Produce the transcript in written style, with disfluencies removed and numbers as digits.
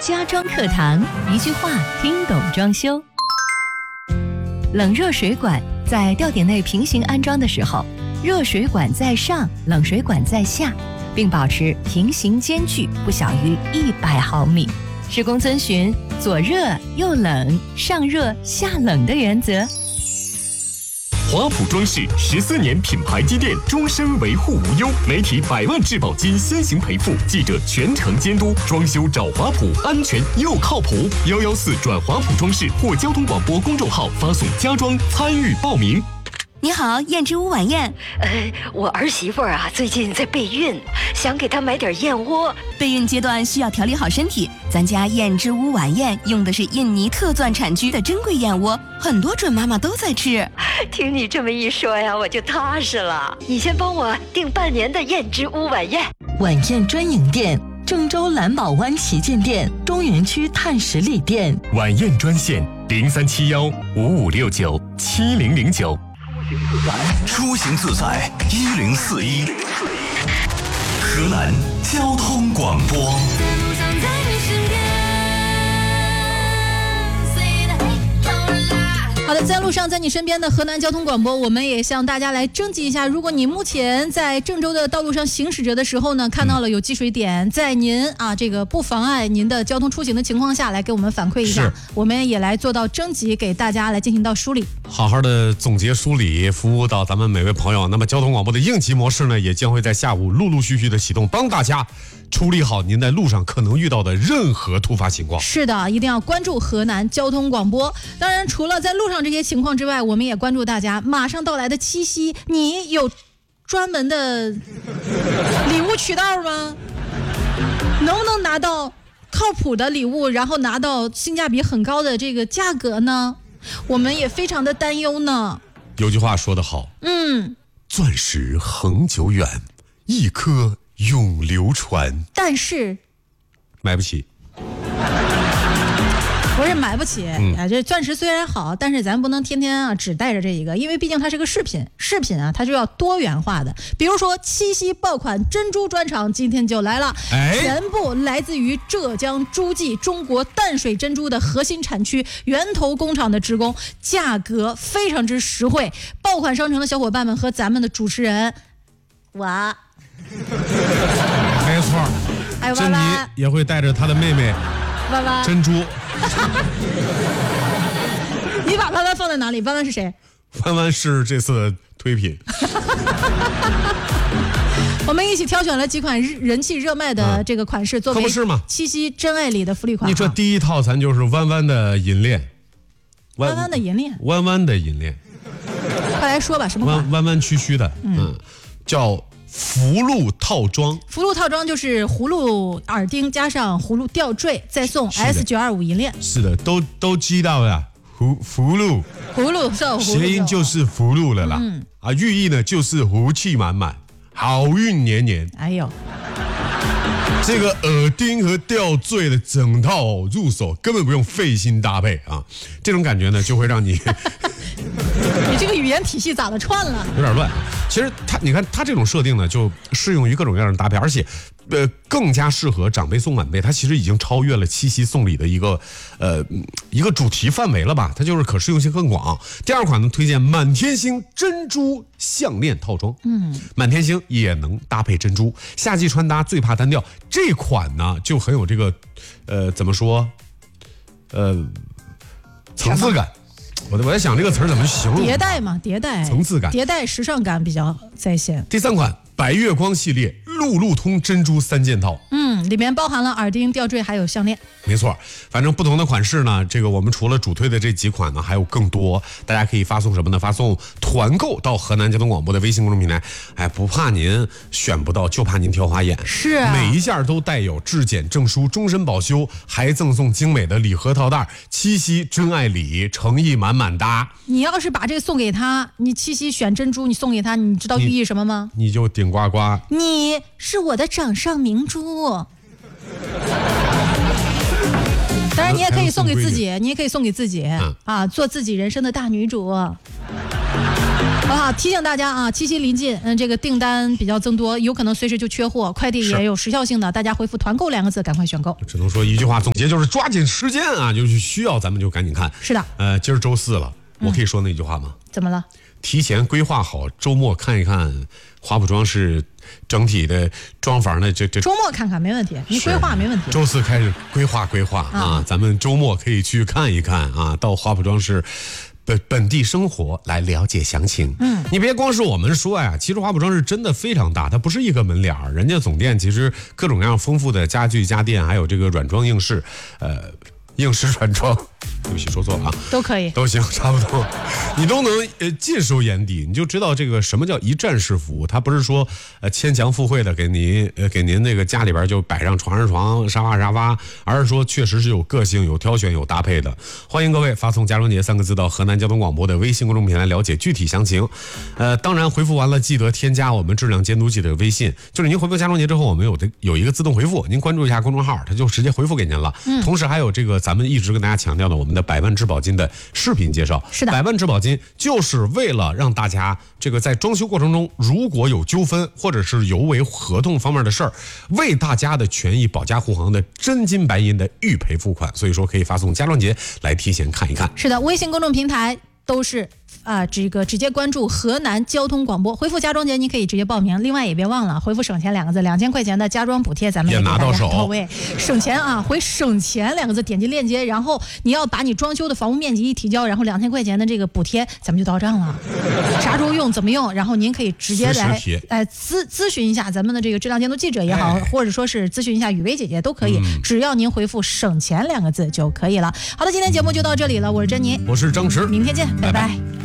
家装课堂，一句话听懂装修。冷热水管在吊顶内平行安装的时候，热水管在上，冷水管在下，并保持平行间距不小于100毫米。施工遵循左热右冷、上热下冷的原则。 华普装饰14年品牌积淀，终身维护无忧，媒体100万质保金先行赔付，记者全程监督，装修找华普，安全又靠谱。114转华普装饰或交通广播公众号发送家装参与报名。 你好，燕之屋晚宴。 我儿媳妇啊，最近在备孕，想给她买点燕窝。 备孕阶段需要调理好身体，咱家燕之屋晚宴用的是印尼特钻产区的珍贵燕窝，很多准妈妈都在吃。 听你这么一说呀，我就踏实了。你先帮我订半年的燕之屋晚宴。 晚宴专营店：郑州蓝宝湾旗舰店、中原区碳十里店。 晚宴专线037155697009。 出行自在1041，河南交通广播。 好的，在路上，在你身边的河南交通广播，我们也向大家来征集一下，如果你目前在郑州的道路上行驶着的时候呢，看到了有积水点，在您这个不妨碍您的交通出行的情况下，来给我们反馈一下，我们也来做到征集，给大家来进行到梳理， 好好的总结梳理，服务到咱们每位朋友。那么交通广播的应急模式呢，也将会在下午陆陆续续的启动，帮大家处理好您在路上可能遇到的任何突发情况。 是的，一定要关注河南交通广播。当然，除了在路上这些情况之外，我们也关注大家马上到来的七夕，你有专门的礼物渠道吗？能不能拿到靠谱的礼物，然后拿到性价比很高的这个价格呢？我们也非常的担忧呢。 有句话说得好，钻石恒久远，一颗永流传， 但是买不起。 不是买不起，这钻石虽然好，但是咱不能天天只带着这一个，因为毕竟它是个饰品它就要多元化的。比如说七夕爆款珍珠专场今天就来了，全部来自于浙江诸暨中国淡水珍珠的核心产区源头工厂的职工，价格非常之实惠。爆款商城的小伙伴们和咱们的主持人没错，珍妮也会带着她的妹妹弯弯珍珠。 你把弯弯放在哪里？弯弯是谁？ 弯弯是这次的推品。 我们一起挑选了几款人气热卖的这个款式，作为七夕真爱礼的福利款。 你这第一套咱就是弯弯的银链， 弯弯的银链， 弯弯的银链。 快来说吧，什么款？ 弯弯曲曲的，叫福禄套装。 福禄套装就是葫芦耳钉加上葫芦吊坠，再送 S925 银链。 是的，都知道了。福禄谐音就是福禄了啦。寓意呢就是福气满满，好运年年。 哎呦， 这个耳钉和吊坠的整套入手根本不用费心搭配啊，这种感觉呢就会让你你这个语言体系咋的串了？ 有点乱。其实你看它这种设定呢，就适用于各种各样的搭配，而且更加适合长辈送晚辈。它其实已经超越了七夕送礼的一个主题范围了吧？它就是可适用性更广。第二款呢，推荐满天星珍珠项链套装。满天星也能搭配珍珠，夏季穿搭最怕单调。这款呢就很有这个怎么说层次感。我在想这个词儿怎么形容？ 迭代嘛，迭代， 层次感， 迭代时尚感比较在线。 第三款白月光系列路路通珍珠3件套， 里面包含了耳钉、吊坠还有项链。 没错，反正不同的款式呢，这个我们除了主推的这几款呢，还有更多。大家可以发送什么呢？发送团购到河南交通广播的微信公众平台。不怕您选不到，就怕您挑花眼。 是， 每一件都带有质检证书，终身保修，还赠送精美的礼盒套袋。七夕真爱礼，诚意满满搭。 你要是把这个送给他，你七夕选珍珠，你送给他，你知道寓意什么吗？ 你就顶呱呱， 你是我的掌上明珠。当然，你也可以送给自己，做自己人生的大女主。 好不好？提醒大家啊，七夕临近，这个订单比较增多，有可能随时就缺货，快递也有时效性的，大家回复团购2个字，赶快选购。 只能说一句话总结，就是抓紧时间啊，就是需要咱们就赶紧看。 是的， 今儿周4了，我可以说那句话吗？ 怎么了？ 提前规划好周末看一看华普装饰整体的装房的这周末看看没问题，你规划没问题。 周4开始规划啊，咱们周末可以去看一看啊，到华普装饰。本地生活来了解详情。你别光是我们说呀，其实华普装饰真的非常大，它不是一个门脸儿，人家总店其实各种各样丰富的家具家电，还有这个软装硬饰，硬式软装，对不起说错了啊， 都可以， 都行，差不多，你都能尽收眼底，你就知道这个什么叫一站式服务。它不是说牵强附会的给您那个家里边就摆上床上床，沙发沙发，而是说确实是有个性、有挑选、有搭配的。欢迎各位发送家装节3个字到河南交通广播的微信公众平台了解具体详情。当然回复完了记得添加我们质量监督记的微信，就是您回复家装节之后，我们有一个自动回复，您关注一下公众号，它就直接回复给您了。同时还有这个咱们一直跟大家强调的我们的百万质保金的视频介绍。 是的， 百万质保金就是为了让大家这个在装修过程中如果有纠纷或者是有违合同方面的事儿，为大家的权益保驾护航的真金白银的预赔付款。所以说可以发送家装节来提前看一看。 是的，微信公众平台都是这个直接关注河南交通广播，回复家装节，你可以直接报名。另外也别忘了回复省钱2个字，2000块钱的家装补贴，咱们也拿到手， 到位。省钱啊，回省钱2个字，点击链接，然后你要把你装修的房屋面积一提交，然后2000块钱的这个补贴咱们就到账了。啥时候用怎么用，然后您可以直接来咨询一下咱们的这个质量监督记者也好，或者说是咨询一下雨薇姐姐都可以，只要您回复省钱2个字就可以了。好的，今天节目就到这里了，我是珍妮， 我是张弛， 明天见，拜拜。